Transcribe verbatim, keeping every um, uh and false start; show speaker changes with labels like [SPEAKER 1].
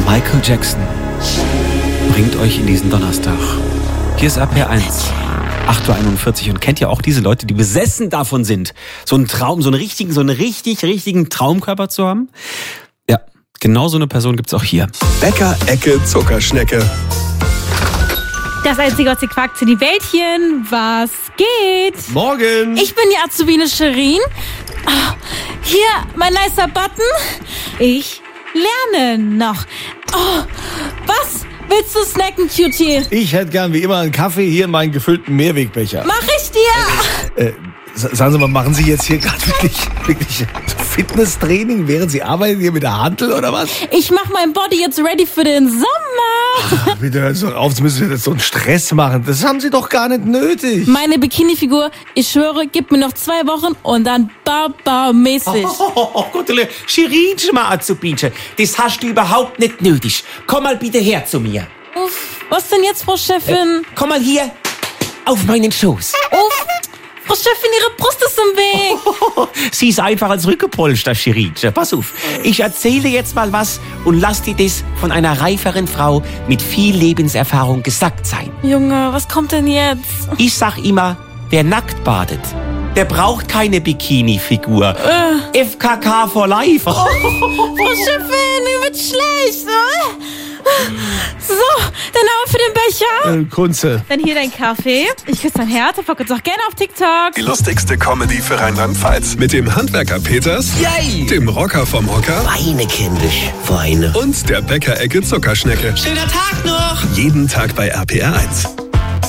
[SPEAKER 1] Michael Jackson bringt euch in diesen Donnerstag. Hier ist A P R eins, acht Uhr einundvierzig. Und kennt ihr auch diese Leute, die besessen davon sind, so einen Traum, so einen richtigen, so einen richtig, richtigen Traumkörper zu haben? Ja, genau so eine Person gibt's auch hier.
[SPEAKER 2] Bäcker-Ecke Zuckerschnecke.
[SPEAKER 3] Das einzige, was ihr quakt, sind die Wäldchen. Was geht?
[SPEAKER 2] Morgen.
[SPEAKER 3] Ich bin die Azubine Shirin. Oh, hier, mein nicer Button. Ich lerne noch. Oh, was willst du snacken, Cutie?
[SPEAKER 4] Ich hätte gern wie immer einen Kaffee hier in meinen gefüllten Mehrwegbecher.
[SPEAKER 3] Mach ich dir.
[SPEAKER 4] Äh, sagen Sie mal, machen Sie jetzt hier gerade wirklich, wirklich Fitnesstraining, während Sie arbeiten hier mit der Hantel oder was?
[SPEAKER 3] Ich mach mein Body jetzt ready für den Sommer.
[SPEAKER 4] Ach, bitte hören Sie doch auf, Sie müssen jetzt so einen Stress machen. Das haben Sie doch gar nicht nötig.
[SPEAKER 3] Meine Bikini-Figur, ich schwöre, gib mir noch zwei Wochen und dann Baba-mäßig.
[SPEAKER 5] Oh, oh, oh, oh Gott, Shirinchen, mal Azubinchen, das hast du überhaupt nicht nötig. Komm mal bitte her zu mir.
[SPEAKER 3] Uff, was denn jetzt, Frau Chefin?
[SPEAKER 5] Äh, komm mal hier auf meinen Schoß.
[SPEAKER 3] Uff, Frau Chefin, Ihre Brust ist im Weg.
[SPEAKER 5] Sie ist einfach als Rückenpolster, Shirinchen. Pass auf, ich erzähle jetzt mal was und lass dir das von einer reiferen Frau mit viel Lebenserfahrung gesagt sein.
[SPEAKER 3] Junge, was kommt denn jetzt?
[SPEAKER 5] Ich sag immer, wer nackt badet, der braucht keine Bikini-Figur. Äh. F K K for life.
[SPEAKER 3] Oh, Frau Chefin, mir wird schlecht. So, dann haben wir für den Becher.
[SPEAKER 4] Äh, Kunze.
[SPEAKER 3] Dann hier dein Kaffee. Ich küsse dein Herz. Folgt uns auch gerne auf TikTok.
[SPEAKER 2] Die lustigste Comedy für Rheinland-Pfalz. Mit dem Handwerker Peters,
[SPEAKER 6] Yay!
[SPEAKER 2] dem Rocker vom Hocker
[SPEAKER 6] Weine, kindisch, Weine.
[SPEAKER 2] und der Bäcker-Ecke Zuckerschnecke.
[SPEAKER 5] Schöner Tag noch.
[SPEAKER 2] Jeden Tag bei R P R eins.